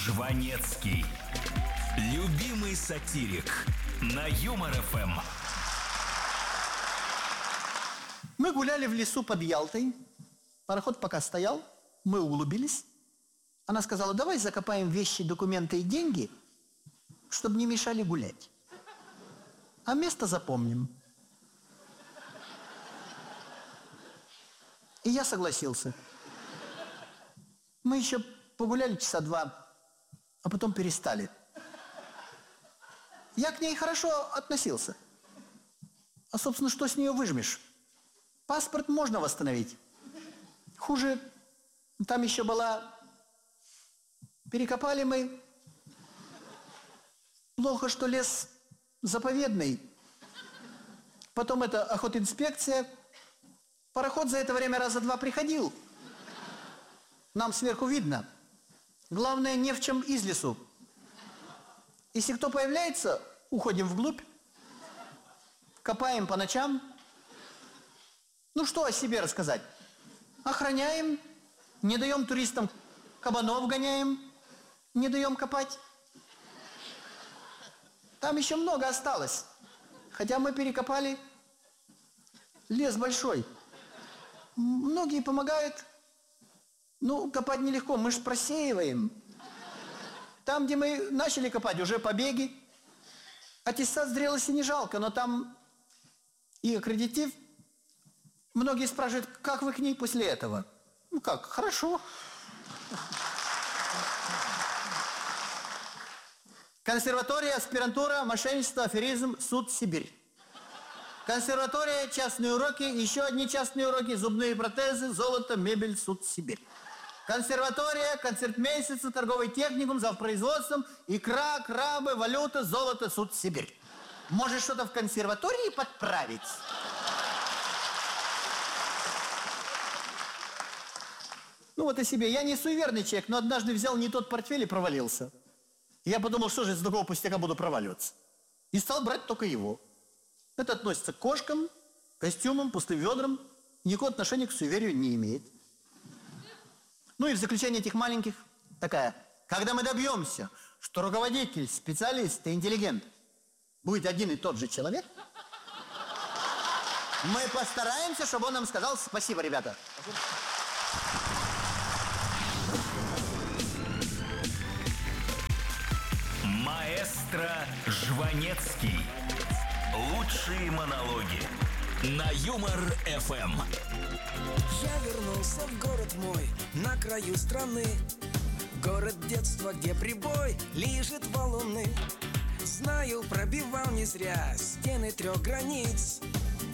Жванецкий. Любимый сатирик на Юмор ФМ. Мы гуляли в лесу под Ялтой. Пароход пока стоял, мы углубились. Она сказала: давай закопаем вещи, документы и деньги, чтобы не мешали гулять. А место запомним. И я согласился. Мы еще погуляли часа два, а потом перестали. Я к ней хорошо относился. А, собственно, что с нее выжмешь? Паспорт можно восстановить. Хуже, там еще была... Перекопали мы. Плохо, что лес заповедный. Потом это охотинспекция. Пароход за это время раза два приходил. Нам сверху видно. Главное, не в чем из лесу. Если кто появляется, уходим вглубь. Копаем по ночам. Ну, что о себе рассказать? Охраняем. Не даем туристам, кабанов гоняем. Не даем копать. Там еще много осталось. Хотя мы перекопали. Лес большой. Многие помогают. Ну, копать нелегко, мы же просеиваем. Там, где мы начали копать, уже побеги. Аттестат зрелости не жалко, но там и аккредитив. Многие спрашивают, как вы к ней после этого? Ну как, хорошо. Консерватория, аспирантура, мошенничество, аферизм, суд, Сибирь. Консерватория, частные уроки, еще одни частные уроки, зубные протезы, золото, мебель, суд, Сибирь. Консерватория, концерт месяца, торговый техникум, завпроизводством, икра, крабы, валюта, золото, суд, Сибирь. Может, что-то в консерватории подправить? Ну вот о себе. Я не суеверный человек, но однажды взял не тот портфель и провалился. Я подумал, что же из такого пустяка буду проваливаться. И стал брать только его. Это относится к кошкам, костюмам, пустым ведрам. Никакого отношения к суеверию не имеет. Ну и в заключение этих маленьких такая. Когда мы добьемся, что руководитель, специалист и интеллигент будет один и тот же человек, мы постараемся, чтобы он нам сказал спасибо, ребята. Маэстро Жванецкий. Лучшие монологи на Юмор ФМ. Я вернулся в город мой, на краю страны. Город детства, где прибой лижет валуны. Знаю, пробивал не зря стены 3 границ.